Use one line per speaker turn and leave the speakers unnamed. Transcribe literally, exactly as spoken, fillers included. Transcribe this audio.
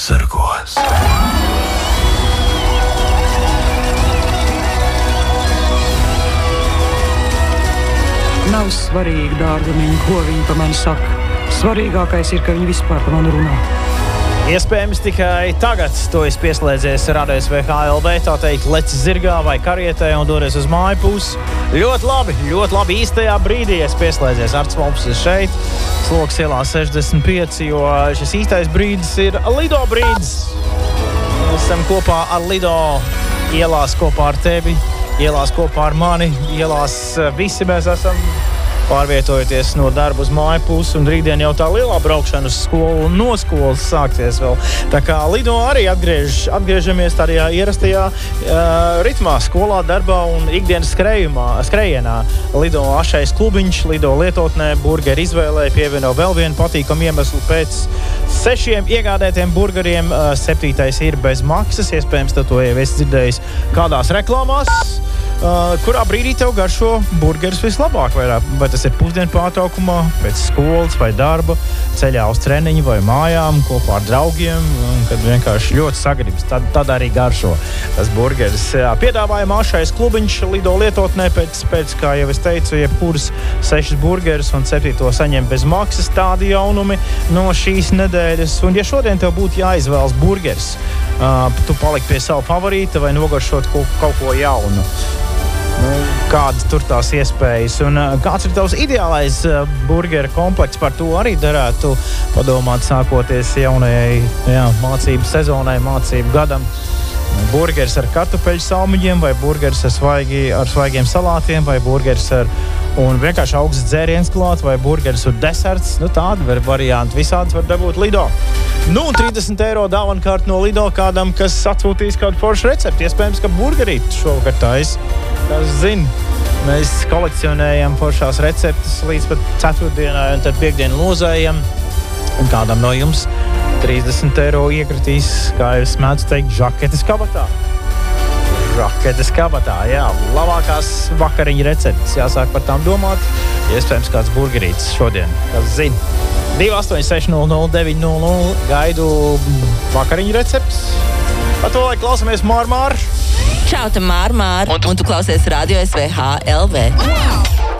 sargos.
Nav svarīgi, dārgamiņi, ko viņi pa mani saka. Svarīgākais ir, ka viņi vispār pa mani runā.
Iespējams, tikai tagad to es pieslēdzies Radio S V H L V, tā teikt, lec zirgā vai karietē un dodies uz māju pusi. Ļoti labi, ļoti labi īstajā brīdī es pieslēdzies. Arts Valps ir šeit, Sloks ielā sešdesmit pieci, jo šis īstais brīdis ir Lido brīdis. Mēs esam kopā ar Lido, ielās kopā ar tevi, ielās kopā ar mani, ielās visi mēs esam pārvietojoties no darba uz māju pusi, un rītdien jau tā lielā braukšana uz skolu un no skolas sāksies vēl. Tā kā Lido arī atgriež, atgriežamies tādā ierastajā uh, ritmā, skolā, darbā un ikdienas skrējumā, skrejienā. Lido ašais klubiņš, Lido lietotnē, burgeri izvēlē, pievieno vēl vienu patīkamu iemeslu pēc sešiem iegādētiem burgeriem. Uh, septītais ir bez maksas, iespējams, tu to jau esi dzirdējis kādās reklāmās. Uh, kurā brīdī tev garšo burgeris vislabāk? Vai, vai tas ir pusdienu pārtraukumā, pēc skolas vai darba, ceļā uz treniņu vai mājām, kopā ar draugiem, un kad vienkārši ļoti sagribas, tad, tad arī garšo tas burgeris. Jā, piedāvājumā ašais klubiņš Lido lietotnē pēc, pēc, kā jau es teicu, jebkuras sešas burgeris un septīto saņem bez maksas, tādi jaunumi no šīs nedēļas. Un ja šodien tev būtu jāizvēlas burgeris, uh, tu paliki pie savu favorīta vai nogaršot kaut, kaut ko jaunu. Nu, kādas tur tās iespējas un uh, kāds ir tavs ideālais uh, burgera komplekts, par to arī darētu padomāt sākoties jaunajai jā, mācību sezonai, mācību gadam. Burgeris ar kartupeļu salmiņiem vai burgeris ar, svaigi, ar svaigiem salātiem vai burgeris ar un vienkārši augsts dzēriens klāt vai burgeris un deserts. Nu, tādi var varianti visādas var dabūt Lido. Nu, un trīsdesmit eiro dāvankārt no Lido kādam, kas atsūtīs kādu foršu recepti. Iespējams, ka burgerīti šovakar tais. Kas zina, mēs kolekcionējam foršās receptes līdz pat ceturtdienai un tad piekdienu lozējam. Un kādam no jums trīsdesmit eiro iekritīs, kā es mēdzu teikt, žaketes kabatā. Žaketes kabatā, jā. Labākās vakariņu receptes, jāsāk par tām domāt. Iespējams, kāds burgerītis šodien, kas zina. divi astoņi seši nulle nulle deviņi nulle nulle gaidu vakariņu receptes. Par to, lai klausamies Mār Mār.
Čau, tam Mār Mār. Un tu, un tu klausies Radio S V H L V. Wow!